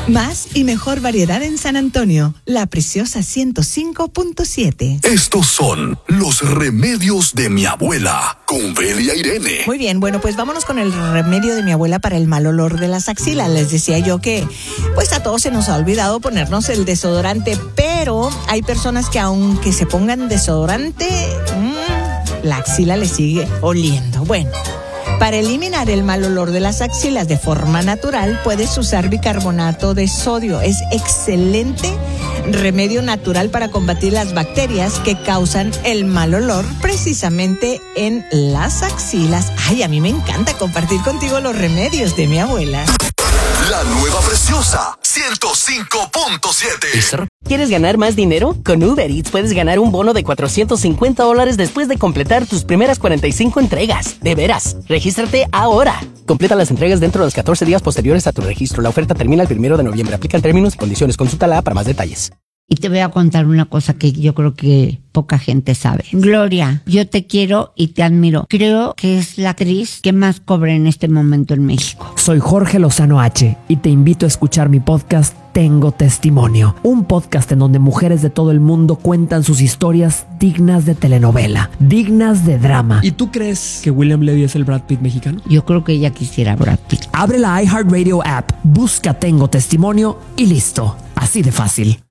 Más y mejor variedad en San Antonio. La Preciosa 105.7. Estos son los remedios de mi abuela, con Belia Irene. Muy bien, bueno, pues vámonos con el remedio de mi abuela para el mal olor de las axilas. Les decía yo que, pues a todos se nos ha olvidado ponernos el desodorante, pero hay personas que aunque se pongan desodorante, la axila le sigue oliendo. Bueno, para eliminar el mal olor de las axilas de forma natural, puedes usar bicarbonato de sodio. Es excelente remedio natural para combatir las bacterias que causan el mal olor precisamente en las axilas. Ay, a mí me encanta compartir contigo los remedios de mi abuela. La nueva Preciosa 105.7. ¿Quieres ganar más dinero? Con Uber Eats puedes ganar un bono de $450 después de completar tus primeras 45 entregas. De veras, regístrate ahora. Completa las entregas dentro de los 14 días posteriores a tu registro. La oferta termina el 1 de noviembre. Aplican términos y condiciones. Consúltala para más detalles. Y te voy a contar una cosa que yo creo que poca gente sabe. Gloria, yo te quiero y te admiro. Creo que es la actriz que más cobra en este momento en México. Soy Jorge Lozano H. y te invito a escuchar mi podcast Tengo Testimonio. Un podcast en donde mujeres de todo el mundo cuentan sus historias dignas de telenovela, dignas de drama. ¿Y tú crees que William Levy es el Brad Pitt mexicano? Yo creo que ella quisiera Brad Pitt. Abre la iHeartRadio app, busca Tengo Testimonio y listo. Así de fácil.